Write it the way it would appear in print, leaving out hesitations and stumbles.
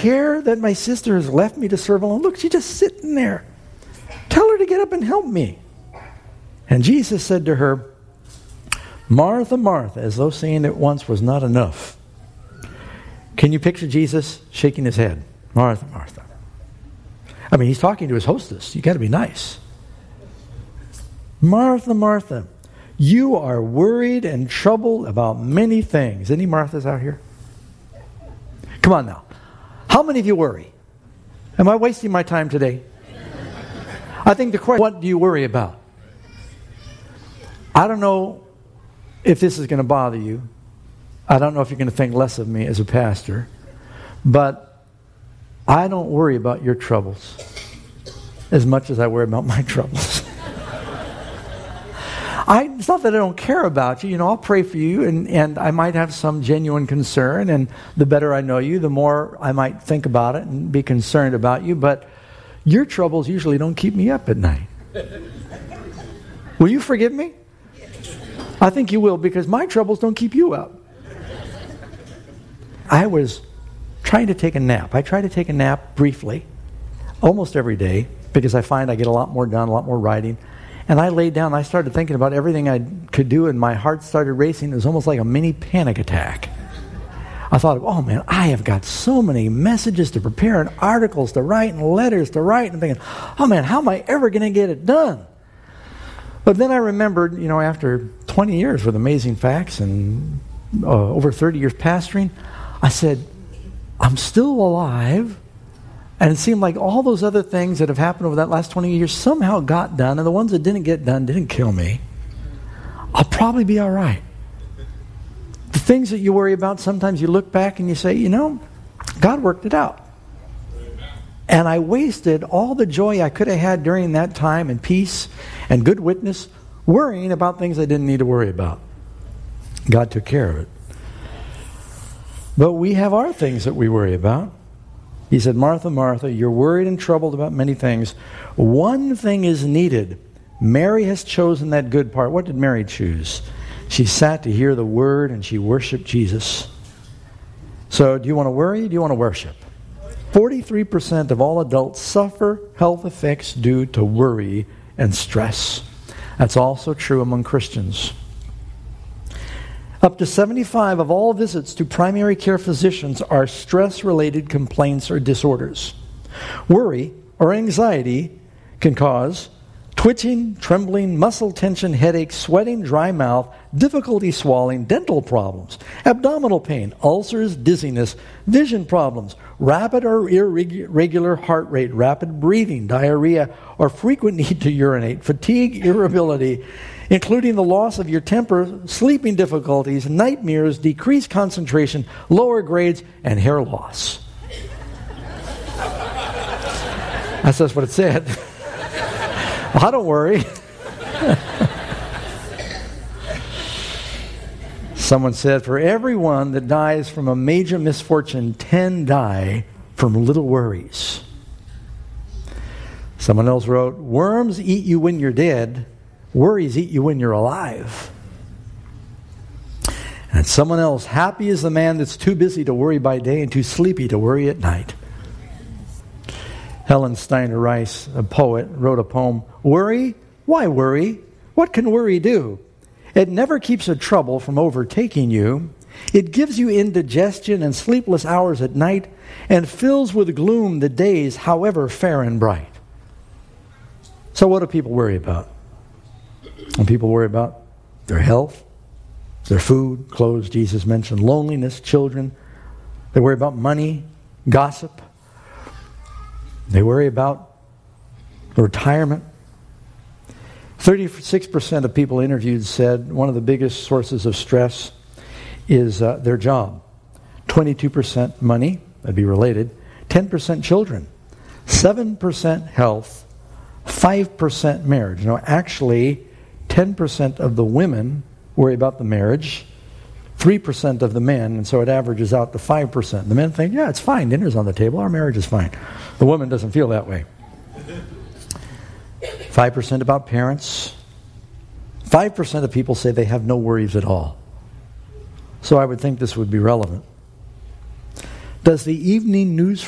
care that my sister has left me to serve alone? Look, she's just sitting there. Tell her to get up and help me. And Jesus said to her, Martha, Martha, as though saying it once was not enough. Can you picture Jesus shaking his head? Martha, Martha. I mean, he's talking to his hostess. You got to be nice. Martha, Martha, you are worried and troubled about many things. Any Marthas out here? Come on now. How many of you worry? Am I wasting my time today? I think the question, what do you worry about? I don't know if this is going to bother you. I don't know if you're going to think less of me as a pastor. But I don't worry about your troubles as much as I worry about my troubles. It's not that I don't care about you. You know, I'll pray for you, and I might have some genuine concern, and the better I know you, the more I might think about it and be concerned about you. But your troubles usually don't keep me up at night. Will you forgive me? I think you will, because my troubles don't keep you up. I was trying to take a nap. I try to take a nap briefly, almost every day, because I find I get a lot more done, a lot more writing. And I laid down, I started thinking about everything I could do, and my heart started racing. It was almost like a mini panic attack. I thought, oh man, I have got so many messages to prepare, and articles to write, and letters to write, and thinking, oh man, how am I ever going to get it done? But then I remembered, you know, after 20 years with Amazing Facts and over 30 years pastoring, I said, I'm still alive. And it seemed like all those other things that have happened over that last 20 years somehow got done, and the ones that didn't get done didn't kill me. I'll probably be all right. The things that you worry about, sometimes you look back and you say, you know, God worked it out. And I wasted all the joy I could have had during that time, and peace and good witness, worrying about things I didn't need to worry about. God took care of it. But we have our things that we worry about. He said, Martha, Martha, you're worried and troubled about many things. One thing is needed. Mary has chosen that good part. What did Mary choose? She sat to hear the word and she worshiped Jesus. So do you want to worry? Do you want to worship? 43% of all adults suffer health effects due to worry and stress. That's also true among Christians. Up to 75% of all visits to primary care physicians are stress-related complaints or disorders. Worry or anxiety can cause twitching, trembling, muscle tension, headache, sweating, dry mouth, difficulty swallowing, dental problems, abdominal pain, ulcers, dizziness, vision problems, rapid or irregular heart rate, rapid breathing, diarrhea, or frequent need to urinate, fatigue, irritability, including the loss of your temper, sleeping difficulties, nightmares, decreased concentration, lower grades, and hair loss. That's just what it said. Well, I don't worry. Someone said, for everyone that dies from a major misfortune, 10 die from little worries. Someone else wrote, worms eat you when you're dead. Worries eat you when you're alive. And someone else, happy is the man that's too busy to worry by day and too sleepy to worry at night. Helen Steiner Rice, a poet, wrote a poem, Worry? Why worry? What can worry do? It never keeps a trouble from overtaking you. It gives you indigestion and sleepless hours at night and fills with gloom the days, however fair and bright. So what do people worry about? And people worry about their health, their food, clothes, Jesus mentioned, loneliness, children. They worry about money, gossip. They worry about retirement. 36% of people interviewed said one of the biggest sources of stress is their job. 22% money, that'd be related. 10% children. 7% health. 5% marriage. You know, actually, 10% of the women worry about the marriage, 3% of the men, and so it averages out to 5%. The men think, yeah, it's fine, dinner's on the table, our marriage is fine. The woman doesn't feel that way. 5% about parents. 5% of people say they have no worries at all. So I would think this would be relevant. Does the evening news